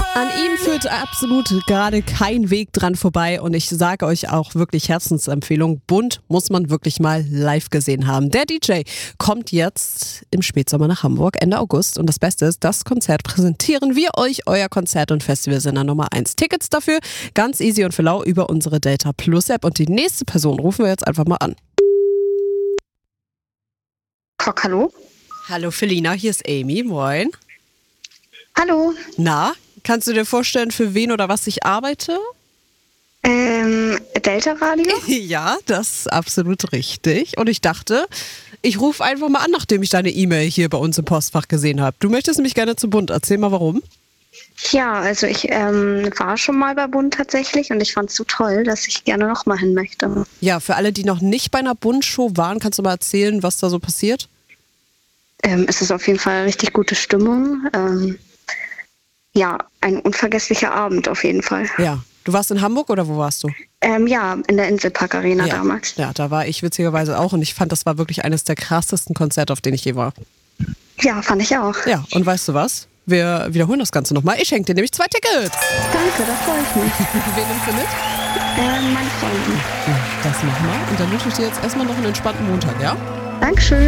An ihm führt absolut gerade kein Weg dran vorbei und ich sage euch auch wirklich Herzensempfehlung, Bunt muss man wirklich mal live gesehen haben. Der DJ kommt jetzt im Spätsommer nach Hamburg, Ende August und das Beste ist, das Konzert präsentieren wir euch, euer Konzert- und Festivalsender Nummer 1. Tickets dafür ganz easy und für lau über unsere Delta Plus App und die nächste Person rufen wir jetzt einfach mal an. Hallo? Hallo Felina, hier ist Amy, moin. Hallo. Na, kannst du dir vorstellen, für wen oder was ich arbeite? Delta Radio? Ja, das ist absolut richtig. Und ich dachte, ich rufe einfach mal an, nachdem ich deine E-Mail hier bei uns im Postfach gesehen habe. Du möchtest mich gerne zu Bunt. Erzähl mal, warum. Ja, also ich war schon mal bei Bund tatsächlich und ich fand es so toll, dass ich gerne noch mal hin möchte. Ja, für alle, die noch nicht bei einer Bund-Show waren, kannst du mal erzählen, was da so passiert? Es ist auf jeden Fall eine richtig gute Stimmung. Ja, ein unvergesslicher Abend auf jeden Fall. Ja. Du warst in Hamburg oder wo warst du? Ja, in der Inselpark Arena Ja. damals. Ja, da war ich witzigerweise auch und ich fand, das war wirklich eines der krassesten Konzerte, auf denen ich je war. Ja, fand ich auch. Ja, und weißt du was? Wir wiederholen das Ganze nochmal. Ich schenke dir nämlich 2 Tickets. Danke, da freue ich mich. Wen nimmst du mit? Meine Freundin. Ja, das machen wir. Und dann wünsche ich dir jetzt erstmal noch einen entspannten Montag, ja? Dankeschön.